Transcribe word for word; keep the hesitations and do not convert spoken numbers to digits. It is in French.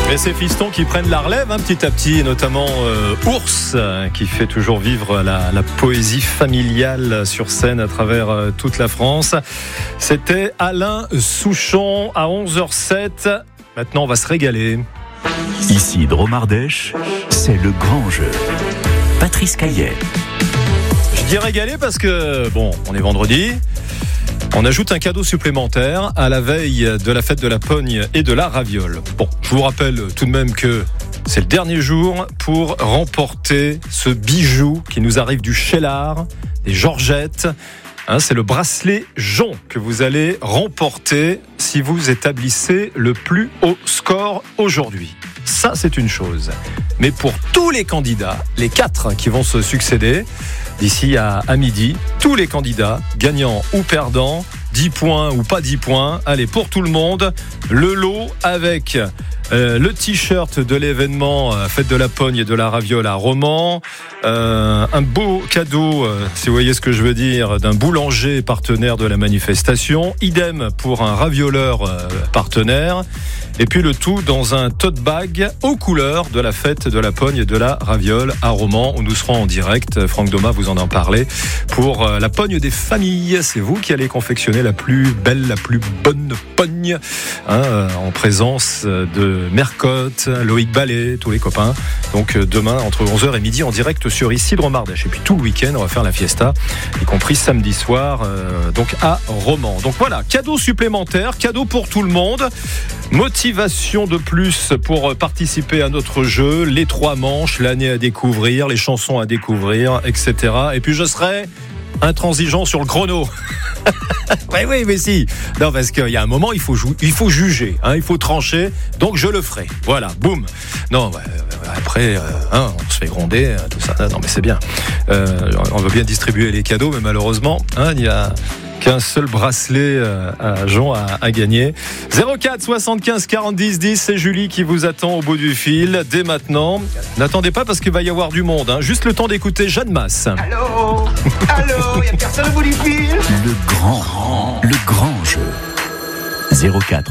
Et ces fistons qui prennent la relève hein, petit à petit, notamment euh, Ours, euh, qui fait toujours vivre la, la poésie familiale sur scène à travers euh, toute la France. C'était Alain Souchon à onze heures sept. Maintenant, on va se régaler. Ici, Dromardèche, c'est le grand jeu. Patrice Caillet. Je dis régaler parce que, bon, on est vendredi. On ajoute un cadeau supplémentaire à la veille de la fête de la Pogne et de la Raviole. Bon, je vous rappelle tout de même que c'est le dernier jour pour remporter ce bijou qui nous arrive du Cheylard, des Georgettes. Hein, c'est le bracelet Jon que vous allez remporter si vous établissez le plus haut score aujourd'hui. Ça, c'est une chose. Mais pour tous les candidats, les quatre qui vont se succéder, d'ici à, à midi, tous les candidats, gagnants ou perdants, dix points ou pas dix points, allez, pour tout le monde, le lot avec euh, le t-shirt de l'événement euh, Fête de la Pogne et de la Raviole à Romans, euh, un beau cadeau, euh, si vous voyez ce que je veux dire, d'un boulanger partenaire de la manifestation, idem pour un ravioleur euh, partenaire, et puis le tout dans un tote bag aux couleurs de la Fête de la Pogne et de la Raviole à Romans, où nous serons en direct. Franck Doma vous en en parler pour euh, la Pogne des familles. C'est vous qui allez confectionner la plus belle, la plus bonne pogne, hein, euh, en présence de Mercotte, Loïc Ballet, tous les copains. Donc euh, demain entre onze heures et midi en direct sur ici Dromardèche. Et puis tout le week-end on va faire la fiesta, y compris samedi soir, euh, donc à Romans. Donc voilà, cadeau supplémentaire, cadeau pour tout le monde. Motivation de plus pour participer à notre jeu, les trois manches, l'année à découvrir, les chansons à découvrir, et cetera. Et puis je serai intransigeant sur le chrono. oui, oui, mais si. Non, parce qu'il y a un moment, il faut, jou- il faut juger, hein, il faut trancher. Donc je le ferai. Voilà, boum. Non, bah, après, euh, hein, on se fait gronder, tout ça. Non, mais c'est bien. Euh, on veut bien distribuer les cadeaux, mais malheureusement, hein, il y a qu'un seul bracelet à Jon à, à gagner. zéro quatre soixante-quinze quarante dix dix, c'est Julie qui vous attend au bout du fil dès maintenant. N'attendez pas parce qu'il va y avoir du monde, hein. Juste le temps d'écouter Jeanne Masse. Allô, allô, y a personne au bout du fil. Le grand, le grand jeu. zéro quatre